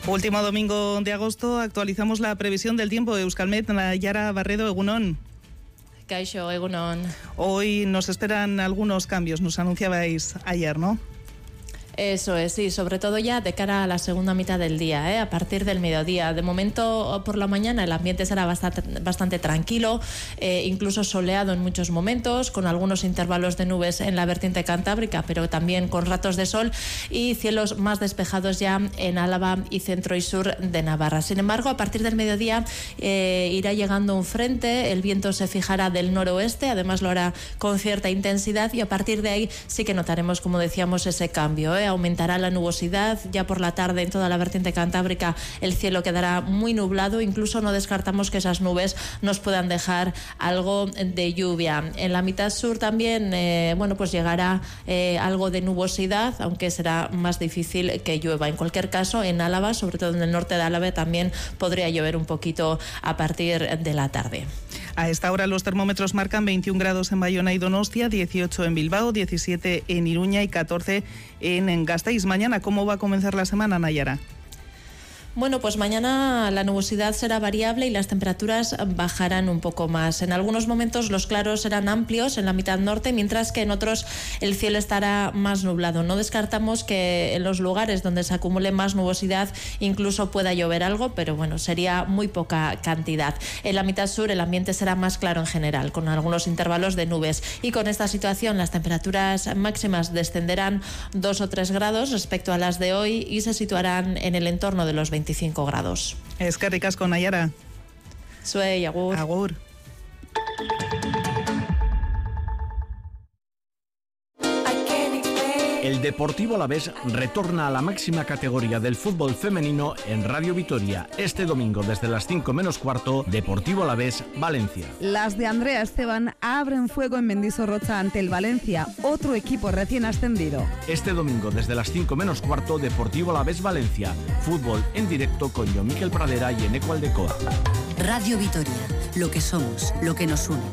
Último domingo de agosto, actualizamos la previsión del tiempo. Euskalmet, Nayara Barredo, Egunon. Kaixo, Egunon. Hoy nos esperan algunos cambios, nos anunciabais ayer, ¿no? Eso es, sí, sobre todo ya de cara a la segunda mitad del día, a partir del mediodía. De momento, por la mañana, el ambiente será bastante tranquilo, incluso soleado en muchos momentos, con algunos intervalos de nubes en la vertiente cantábrica, pero también con ratos de sol y cielos más despejados ya en Álava y centro y sur de Navarra. Sin embargo, a partir del mediodía irá llegando un frente, el viento se fijará del noroeste, además lo hará con cierta intensidad y a partir de ahí sí que notaremos, como decíamos, ese cambio, aumentará la nubosidad, ya por la tarde en toda la vertiente cantábrica el cielo quedará muy nublado, incluso no descartamos que esas nubes nos puedan dejar algo de lluvia. En la mitad sur también, pues llegará algo de nubosidad, aunque será más difícil que llueva. En cualquier caso, en Álava, sobre todo en el norte de Álava, también podría llover un poquito a partir de la tarde. A esta hora los termómetros marcan 21 grados en Bayona y Donostia, 18 en Bilbao, 17 en Iruña y 14 en Gasteiz. Mañana, ¿cómo va a comenzar la semana, Nayara? Bueno, pues mañana la nubosidad será variable y las temperaturas bajarán un poco más. En algunos momentos los claros serán amplios en la mitad norte, mientras que en otros el cielo estará más nublado. No descartamos que en los lugares donde se acumule más nubosidad incluso pueda llover algo, pero bueno, sería muy poca cantidad. En la mitad sur el ambiente será más claro en general, con algunos intervalos de nubes. Y con esta situación las temperaturas máximas descenderán 2 o 3 grados respecto a las de hoy y se situarán en el entorno de los 25 grados. Eskerrik asko, Nayara. Zuei, agur. Agur. El Deportivo Alavés retorna a la máxima categoría del fútbol femenino en Radio Vitoria. Este domingo, desde las 5 menos cuarto, Deportivo Alavés, Valencia. Las de Andrea Esteban abren fuego en Mendizorroza ante el Valencia, otro equipo recién ascendido. Este domingo, desde las 5 menos cuarto, Deportivo Alavés, Valencia. Fútbol en directo con Jon Miquel Pradera y Eneco Aldecoa. Radio Vitoria, lo que somos, lo que nos une.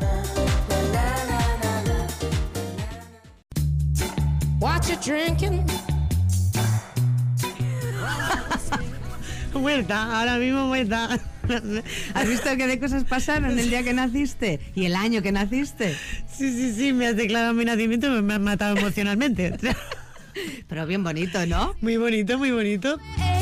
What you drinking? Muerta, ahora mismo muerta. ¿Has visto qué de cosas pasaron el día que naciste y el año que naciste? Sí, me has declarado mi nacimiento y me has matado emocionalmente. Pero bien bonito, ¿no? Muy bonito, muy bonito.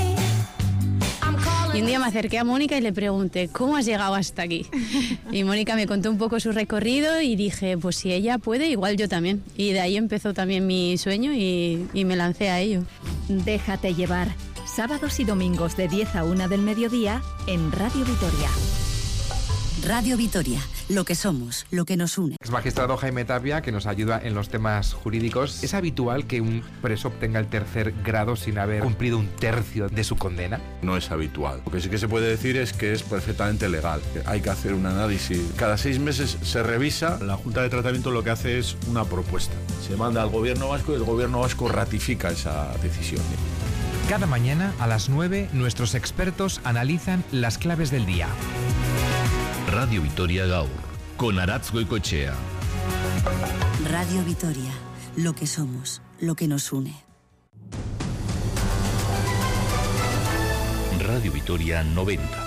Y un día me acerqué a Mónica y le pregunté, ¿cómo has llegado hasta aquí? Y Mónica me contó un poco su recorrido y dije, pues si ella puede, igual yo también. Y de ahí empezó también mi sueño y me lancé a ello. Déjate llevar. Sábados y domingos de 10 a 1 del mediodía en Radio Vitoria. Radio Vitoria, lo que somos, lo que nos une. Es magistrado Jaime Tapia, que nos ayuda en los temas jurídicos. ¿Es habitual que un preso obtenga el tercer grado sin haber cumplido un tercio de su condena? No es habitual. Lo que sí que se puede decir es que es perfectamente legal. Hay que hacer un análisis. Cada 6 meses se revisa. La Junta de Tratamiento lo que hace es una propuesta. Se manda al Gobierno Vasco y el Gobierno Vasco ratifica esa decisión. Cada mañana a las 9 nuestros expertos analizan las claves del día. Radio Vitoria Gaur, con Aratz Goicoechea. Radio Vitoria, lo que somos, lo que nos une. Radio Vitoria 90.